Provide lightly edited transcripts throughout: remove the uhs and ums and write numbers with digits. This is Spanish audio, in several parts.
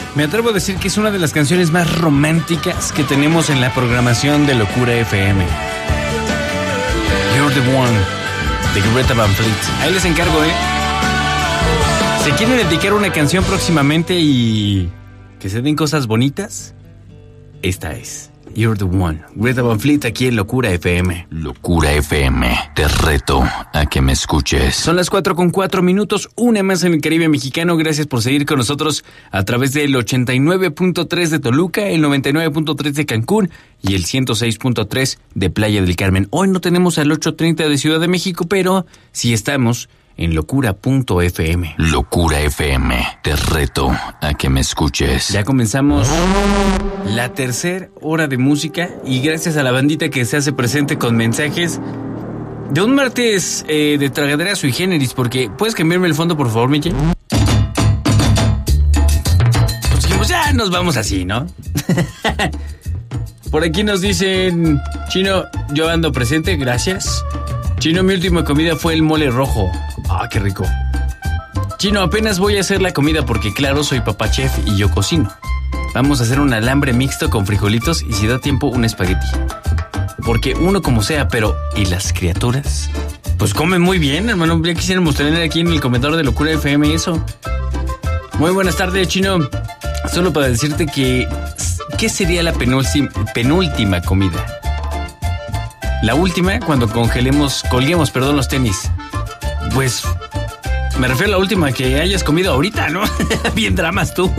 Me atrevo a decir que es una de las canciones más románticas que tenemos en la programación de Locura FM. You're the One, de Greta Van Fleet. Ahí les encargo, ¿Se quieren dedicar una canción próximamente y que se den cosas bonitas? Esta es You're the One, Greta Van Fleet, aquí en Locura FM. Locura FM, te reto a que me escuches. Son las 4:04, una más en el Caribe mexicano. Gracias por seguir con nosotros a través del 89.3 de Toluca, el 99.3 de Cancún y el 106.3 de Playa del Carmen. Hoy no tenemos al 830 de Ciudad de México, pero sí estamos en locura.fm. Locura FM, te reto a que me escuches. Ya comenzamos la tercera hora de música y gracias a la bandita que se hace presente con mensajes de un martes de tragadera sui generis, porque ¿puedes cambiarme el fondo, por favor, Miche? Pues dijimos, ya nos vamos así, ¿no? Por aquí nos dicen, Chino, yo ando presente, gracias. Chino, mi última comida fue el mole rojo. Ah, qué rico. Chino, apenas voy a hacer la comida porque, claro, soy papá chef y yo cocino. Vamos a hacer un alambre mixto con frijolitos y si da tiempo, un espagueti. Porque uno como sea, pero ¿y las criaturas? Pues comen muy bien, hermano. Ya quisiéramos tener aquí en el comedor de Locura FM eso. Muy buenas tardes, Chino. Solo para decirte que ¿qué sería la penúltima comida? La última, cuando colguemos, los tenis. Pues me refiero a la última que hayas comido ahorita, ¿no? Bien dramas tú.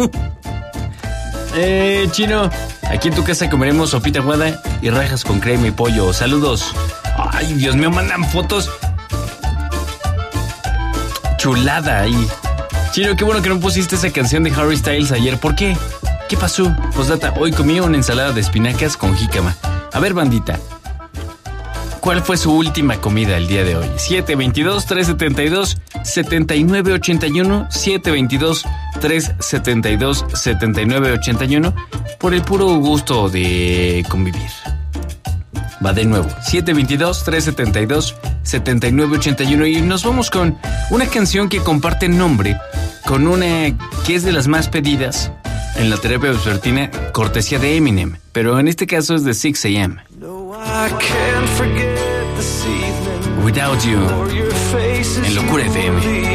Chino, aquí en tu casa comeremos sopita aguada y rajas con crema y pollo. Saludos. Ay, Dios mío, mandan fotos. Chulada ahí. Chino, qué bueno que no pusiste esa canción de Harry Styles ayer. ¿Por qué? ¿Qué pasó? Postdata, hoy comí una ensalada de espinacas con jícama. A ver, bandita, ¿cuál fue su última comida el día de hoy? 722-372-7981, 722-372-7981, por el puro gusto de convivir. Va de nuevo, 722-372-7981, y nos vamos con una canción que comparte nombre con una que es de las más pedidas en la terapia vespertina, cortesía de Eminem, pero en este caso es de 6 a.m. Without You, en Locura FM.